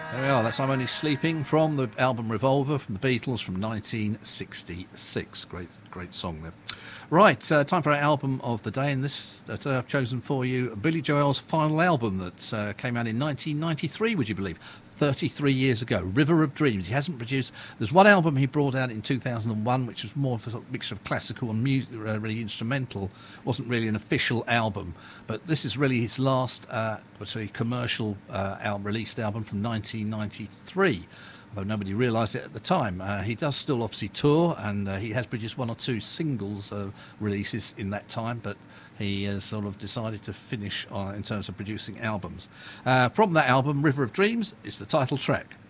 There we are, that's I'm Only Sleeping from the album Revolver from the Beatles from 1966. Great song there. Right, time for our album of the day, and this that I've chosen for you, Billy Joel's final album that came out in 1993, would you believe? 33 years ago, River of Dreams. He hasn't produced... There's one album he brought out in 2001, which was more of a sort of mixture of classical and music, really instrumental. Wasn't really an official album, but this is really his last commercial released album from 1993. Although nobody realised it at the time. He does still obviously tour, and he has produced one or two singles releases in that time, but he has sort of decided to finish in terms of producing albums. From that album, River of Dreams, is the title track.